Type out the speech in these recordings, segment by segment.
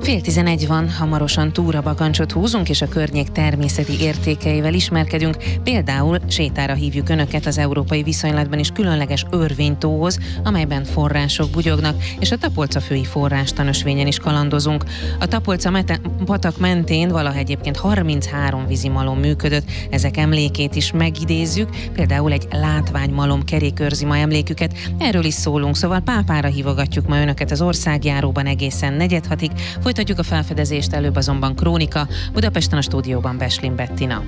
10:30 van, hamarosan túrabakancsot húzunk, és a környék természeti értékeivel ismerkedünk. Például sétára hívjuk Önöket az európai viszonylatban is különleges Örvénytóhoz, amelyben források bugyognak, és a Tapolcafői forrástanösvényen is kalandozunk. A Tapolca patak mentén valaha egyébként 33 vízimalom működött, ezek emlékét is megidézzük, például egy látványmalom kerék őrzi ma emléküket, erről is szólunk, szóval pápára hívogatjuk ma Önöket az országjáróban egészen 4:30-ig. Folytatjuk a felfedezést, előbb azonban krónika. Budapesten a stúdióban Beslin Bettina.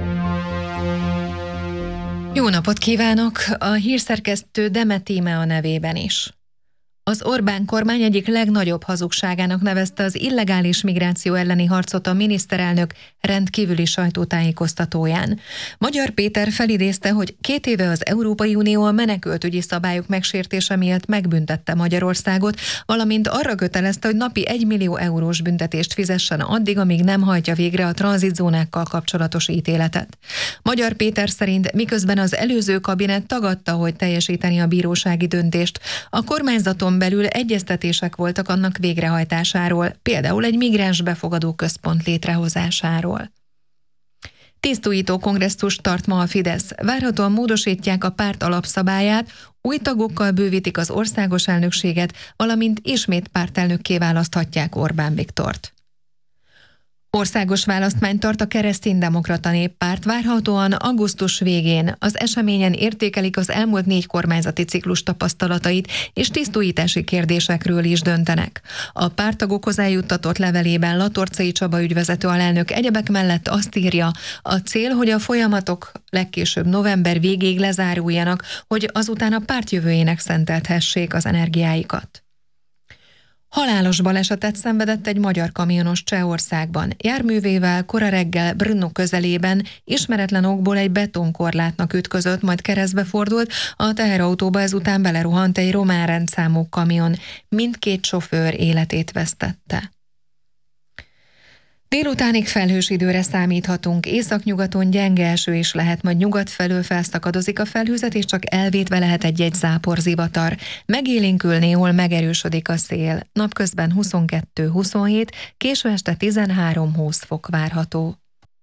Jó napot kívánok! A hírszerkesztő Demet Tímea nevében is. Az Orbán kormány egyik legnagyobb hazugságának nevezte az illegális migráció elleni harcot a miniszterelnök rendkívüli sajtótájékoztatóján. Magyar Péter felidézte, hogy 2 éve az Európai Unió a menekültügyi szabályok megsértése miatt megbüntette Magyarországot, valamint arra kötelezte, hogy napi 1 millió eurós büntetést fizessen addig, amíg nem hajtja végre a tranzitzónákkal kapcsolatos ítéletet. Magyar Péter szerint miközben az előző kabinet tagadta, hogy teljesíteni a bírósági döntést, a kormányzaton belül egyeztetések voltak annak végrehajtásáról, például egy migráns befogadó központ létrehozásáról. Tisztújító kongresszust tart ma a Fidesz. Várhatóan módosítják a párt alapszabályát, új tagokkal bővítik az országos elnökséget, valamint ismét pártelnökké választhatják Orbán Viktort. Országos választmányt tart a Kereszténydemokrata Néppárt, várhatóan augusztus végén. Az eseményen értékelik az elmúlt 4 kormányzati ciklus tapasztalatait, és tisztújítási kérdésekről is döntenek. A párttagokhoz eljuttatott levelében Latorcai Csaba ügyvezető alelnök egyebek mellett azt írja, a cél, hogy a folyamatok legkésőbb november végéig lezáruljanak, hogy azután a párt jövőjének szentelthessék az energiáikat. Halálos balesetet szenvedett egy magyar kamionos Csehországban. Járművével kora reggel Brno közelében ismeretlen okból egy betonkorlátnak ütközött, majd keresztbe fordult, a teherautóba ezután belerohant egy román rendszámú kamion. Mindkét sofőr életét vesztette. Délutánig felhős időre számíthatunk, északnyugaton gyenge eső is lehet, majd nyugat felől felszakadozik a felhőzet, és csak elvétve lehet egy-egy záporzivatar. Megélénkül, néhol megerősödik a szél. Napközben 22-27, késő este 13-20 fok várható.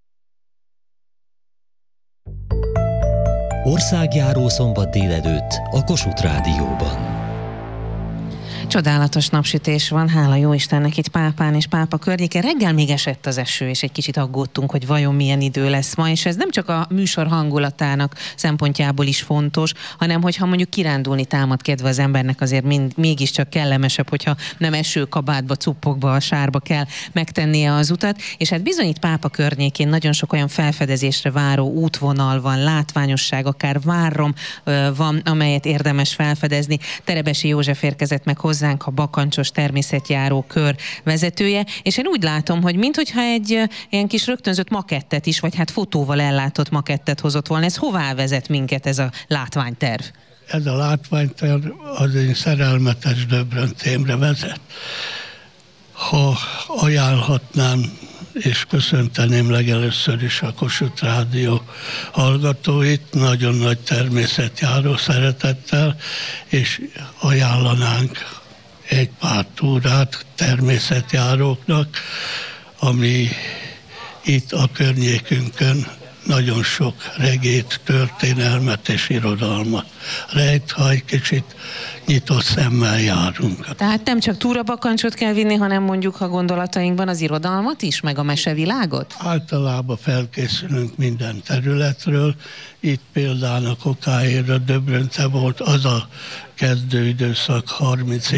Országjáró szombat délelőtt a Kossuth Rádióban. Csodálatos napsütés van, hála jó Istennek itt Pápán és Pápa környéken. Reggel még esett az eső, és egy kicsit aggódtunk, hogy vajon milyen idő lesz ma, és ez nem csak a műsor hangulatának szempontjából is fontos, hanem hogyha mondjuk kirándulni támad kedve az embernek, azért mégiscsak kellemesebb, hogyha nem esőkabátba, cuppokba, a sárba kell megtennie az utat, és hát bizony itt Pápa környékén nagyon sok olyan felfedezésre váró útvonal van, látványosság, akár várrom van, amelyet érdemes felfedezni. Terebesi József érkezett meg hozzánk, a bakancsos természetjáró kör vezetője, és én úgy látom, hogy minthogyha egy ilyen kis rögtönzött makettet is, vagy hát fotóval ellátott makettet hozott volna. Ez hová vezet minket ez a látványterv? Ez a látványterv az én szerelmetes Döbrentémre vezet. Ha ajánlhatnám, és köszönteném legelőször is a Kossuth Rádió hallgatóit, nagyon nagy természetjáró szeretettel, és ajánlanánk egy pár túrát természetjáróknak, ami itt a környékünkön nagyon sok regét, történelmet és irodalmat rejt, ha egy kicsit nyitott szemmel járunk. Tehát nem csak túrabakancsot kell vinni, hanem mondjuk, ha gondolatainkban az irodalmat is, meg a mesevilágot? Általában felkészülünk minden területről. Itt például a Kokáéra Döbrönce volt az a kezdőidőszak 30